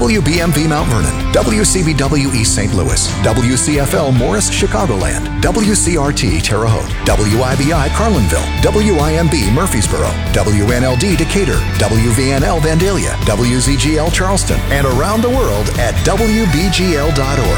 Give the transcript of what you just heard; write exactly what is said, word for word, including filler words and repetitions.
W B M V Mount Vernon, W C B W East Saint Louis, W C F L Morris Chicagoland, W C R T Terre Haute, W I B I Carlinville, W I M B Murfreesboro, W N L D Decatur, W V N L Vandalia, W Z G L Charleston, and around the world at W B G L dot org.